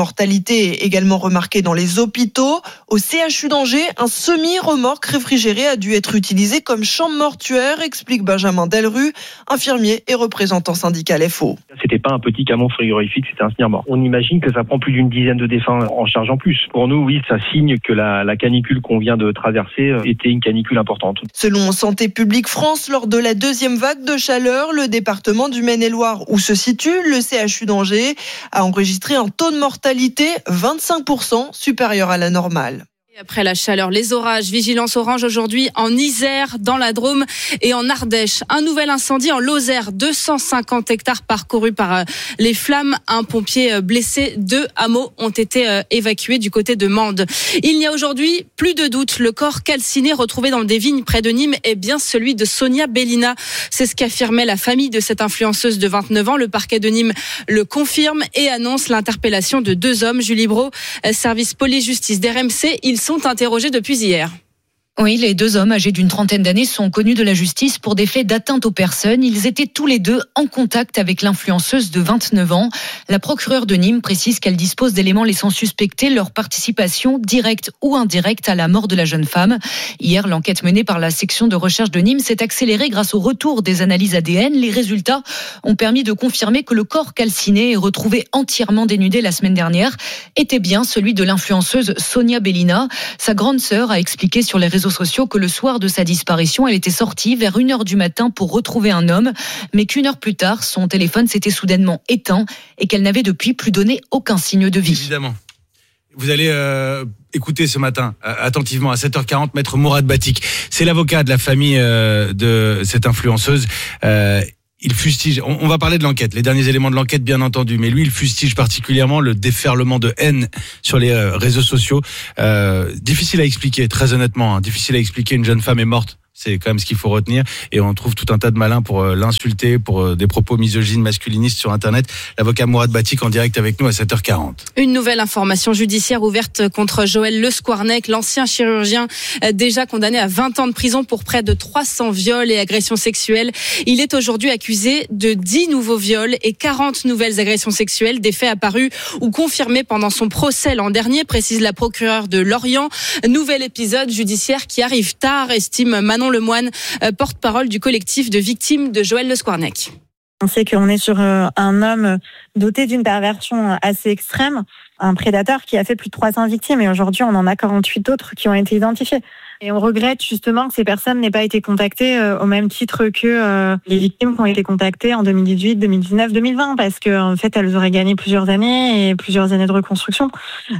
mortalité est également remarqué dans les hôpitaux. Au C H U d'Angers, un semi-remorque réfrigéré a dû être utilisé comme chambre mortuaire, explique Benjamin Delru, infirmier et représentant syndical F O. C'était pas un petit camion frigorifique, c'était un semi-remorque. On imagine que ça prend plus d'une dizaine de défunts en charge en plus. Pour nous, oui, ça signe que la, la canicule qu'on vient de traverser était une canicule importante. Selon Santé publique France, lors de la deuxième vague de chaleur, le département du Maine-et-Loire, où se situe le C H U d'Angers, a enregistré un taux de mortalité vingt-cinq pour cent supérieur à la normale. Après la chaleur, les orages, vigilance orange aujourd'hui en Isère, dans la Drôme et en Ardèche. Un nouvel incendie en Lozère, deux cent cinquante hectares parcourus par les flammes. Un pompier blessé, deux hameaux ont été évacués du côté de Mende. Il n'y a aujourd'hui plus de doute. Le corps calciné retrouvé dans des vignes près de Nîmes est bien celui de Sonia Bellina. C'est ce qu'affirmait la famille de cette influenceuse de vingt-neuf ans. Le parquet de Nîmes le confirme et annonce l'interpellation de deux hommes. Julie Brault, service police-justice d'R M C. Ils sont interrogés depuis hier. Oui, les deux hommes âgés d'une trentaine d'années sont connus de la justice pour des faits d'atteinte aux personnes. Ils étaient tous les deux en contact avec l'influenceuse de vingt-neuf ans. La procureure de Nîmes précise qu'elle dispose d'éléments laissant suspecter leur participation directe ou indirecte à la mort de la jeune femme. Hier, l'enquête menée par la section de recherche de Nîmes s'est accélérée grâce au retour des analyses A D N. Les résultats ont permis de confirmer que le corps calciné et retrouvé entièrement dénudé la semaine dernière était bien celui de l'influenceuse Sonia Bellina. Sa grande sœur a expliqué sur les réseaux sociaux que le soir de sa disparition, elle était sortie vers une heure du matin pour retrouver un homme, mais qu'une heure plus tard, son téléphone s'était soudainement éteint et qu'elle n'avait depuis plus donné aucun signe de vie. Évidemment. Vous allez euh, écouter ce matin, euh, attentivement, à sept heures quarante, Maître Mourad Batik. C'est l'avocat de la famille euh, de cette influenceuse. Euh, Il fustige, on va parler de l'enquête, les derniers éléments de l'enquête bien entendu, mais lui il fustige particulièrement le déferlement de haine sur les réseaux sociaux. Euh, difficile à expliquer, très honnêtement, hein, difficile à expliquer, une jeune femme est morte. C'est quand même ce qu'il faut retenir. Et on trouve tout un tas de malins pour euh, l'insulter, pour euh, des propos misogynes, masculinistes sur Internet. L'avocat Mourad Batik en direct avec nous à sept heures quarante. Une nouvelle information judiciaire ouverte contre Joël Le Squarnec, l'ancien chirurgien euh, déjà condamné à vingt ans de prison pour près de trois cents viols et agressions sexuelles. Il est aujourd'hui accusé de dix nouveaux viols et quarante nouvelles agressions sexuelles, des faits apparus ou confirmés pendant son procès l'an dernier, précise la procureure de Lorient. Nouvel épisode judiciaire qui arrive tard, estime Manon Lemoine, porte-parole du collectif de victimes de Joël Le Squarnec. On sait qu'on est sur un homme doté d'une perversion assez extrême, un prédateur qui a fait plus de trois cents victimes et aujourd'hui on en a quarante-huit autres qui ont été identifiées. Et on regrette justement que ces personnes n'aient pas été contactées au même titre que les victimes qui ont été contactées en deux mille dix-huit, deux mille dix-neuf, deux mille vingt, parce qu'en fait elles auraient gagné plusieurs années et plusieurs années de reconstruction.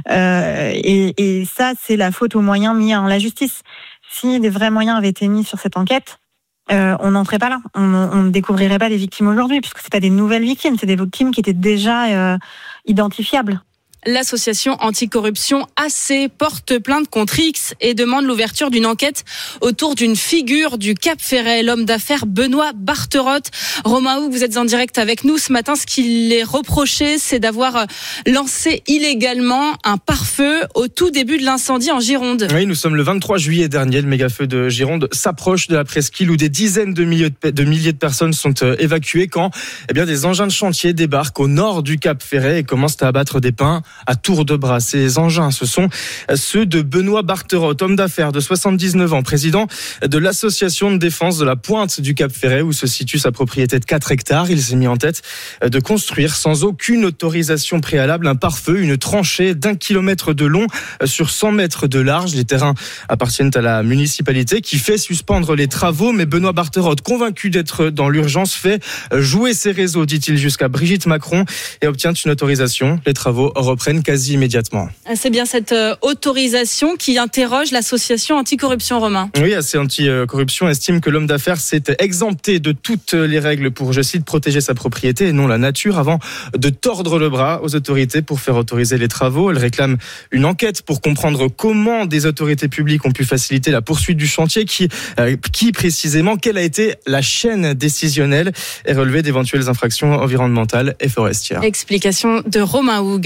Euh, et, et ça, c'est la faute aux moyens mis en la justice. Si des vrais moyens avaient été mis sur cette enquête, euh, on n'en serait pas là. On, on ne découvrirait pas des victimes aujourd'hui, puisque c'est pas des nouvelles victimes, c'est des victimes qui étaient déjà euh, identifiables. L'association anticorruption A C porte plainte contre X et demande l'ouverture d'une enquête autour d'une figure du Cap Ferret, l'homme d'affaires Benoît Barterotte. Romain Hougue, vous êtes en direct avec nous ce matin. Ce qu'il est reproché, c'est d'avoir lancé illégalement un pare-feu au tout début de l'incendie en Gironde. Oui, nous sommes le vingt-trois juillet dernier. Le méga-feu de Gironde s'approche de la presqu'île où des dizaines de milliers de, de milliers de personnes sont évacuées quand eh bien, des engins de chantier débarquent au nord du Cap Ferret et commencent à abattre des pins à tour de bras. Ces engins, ce sont ceux de Benoît Barterotte, homme d'affaires de soixante-dix-neuf ans, président de l'association de défense de la Pointe du Cap Ferret où se situe sa propriété de quatre hectares. Il s'est mis en tête de construire sans aucune autorisation préalable un pare-feu, une tranchée d'un kilomètre de long sur cent mètres de large. Les terrains appartiennent à la municipalité qui fait suspendre les travaux, mais Benoît Barterotte, convaincu d'être dans l'urgence, fait jouer ses réseaux, dit-il, jusqu'à Brigitte Macron et obtient une autorisation. Les travaux reprennent quasi immédiatement. C'est bien cette autorisation qui interroge l'association anticorruption, Romain. Oui, A C Anticorruption estime que l'homme d'affaires s'est exempté de toutes les règles pour, je cite, protéger sa propriété et non la nature avant de tordre le bras aux autorités pour faire autoriser les travaux. Elle réclame une enquête pour comprendre comment des autorités publiques ont pu faciliter la poursuite du chantier, qui, euh, qui précisément, quelle a été la chaîne décisionnelle et relever d'éventuelles infractions environnementales et forestières. Explication de Romain Hougue. Sébastien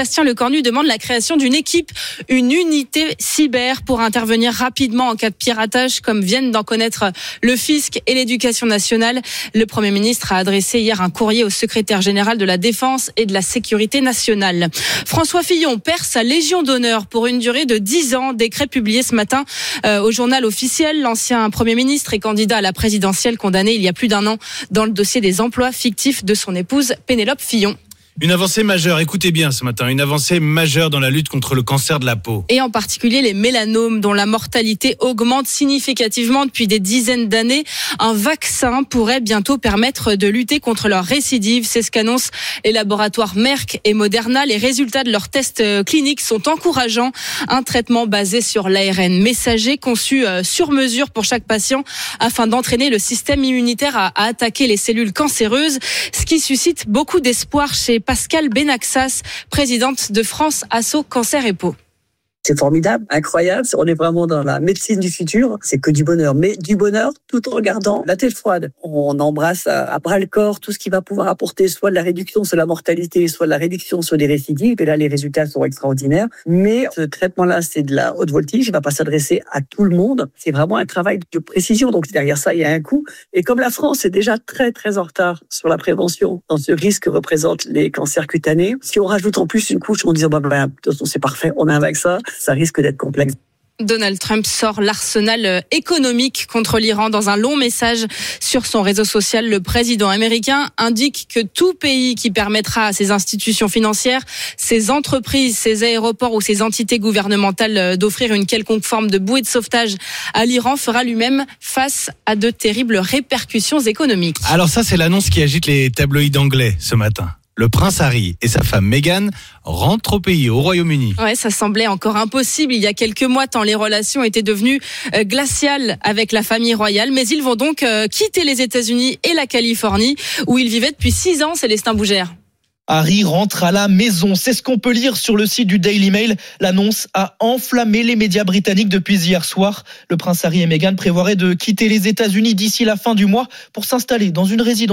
Sébastien Lecornu demande la création d'une équipe, une unité cyber pour intervenir rapidement en cas de piratage, comme viennent d'en connaître le fisc et l'éducation nationale. Le Premier ministre a adressé hier un courrier au secrétaire général de la Défense et de la Sécurité nationale. François Fillon perd sa Légion d'honneur pour une durée de dix ans. Décret publié ce matin euh, au journal officiel. L'ancien Premier ministre et candidat à la présidentielle condamné il y a plus d'un an dans le dossier des emplois fictifs de son épouse Pénélope Fillon. Une avancée majeure, écoutez bien ce matin, une avancée majeure dans la lutte contre le cancer de la peau. Et en particulier les mélanomes dont la mortalité augmente significativement depuis des dizaines d'années. Un vaccin pourrait bientôt permettre de lutter contre leur récidive. C'est ce qu'annoncent les laboratoires Merck et Moderna. Les résultats de leurs tests cliniques sont encourageants. Un traitement basé sur l'A R N messager conçu sur mesure pour chaque patient afin d'entraîner le système immunitaire à, à attaquer les cellules cancéreuses, ce qui suscite beaucoup d'espoir chez Pascal Benaxas, présidente de France Asso Cancer et Peau. C'est formidable, incroyable. On est vraiment dans la médecine du futur. C'est que du bonheur, mais du bonheur tout en regardant la tête froide. On embrasse à bras le corps tout ce qui va pouvoir apporter soit de la réduction sur la mortalité, soit de la réduction sur les récidives. Et là, les résultats sont extraordinaires. Mais ce traitement-là, c'est de la haute voltige. Il ne va pas s'adresser à tout le monde. C'est vraiment un travail de précision. Donc derrière ça, il y a un coût. Et comme la France est déjà très, très en retard sur la prévention dans ce risque que représentent les cancers cutanés, si on rajoute en plus une couche en disant, bah, bah, de toute façon, c'est parfait, on a un vaccin, ça risque d'être complexe. Donald Trump sort l'arsenal économique contre l'Iran. Dans un long message sur son réseau social, le président américain indique que tout pays qui permettra à ses institutions financières, ses entreprises, ses aéroports ou ses entités gouvernementales d'offrir une quelconque forme de bouée de sauvetage à l'Iran fera lui-même face à de terribles répercussions économiques. Alors ça, c'est l'annonce qui agite les tabloïds anglais ce matin. Le prince Harry et sa femme Meghan rentrent au pays, au Royaume-Uni. Ouais, ça semblait encore impossible il y a quelques mois tant les relations étaient devenues euh, glaciales avec la famille royale. Mais ils vont donc euh, quitter les États-Unis et la Californie où ils vivaient depuis six ans. Célestin Bougère. Harry rentre à la maison, c'est ce qu'on peut lire sur le site du Daily Mail. L'annonce a enflammé les médias britanniques depuis hier soir. Le prince Harry et Meghan prévoiraient de quitter les États-Unis d'ici la fin du mois pour s'installer dans une résidence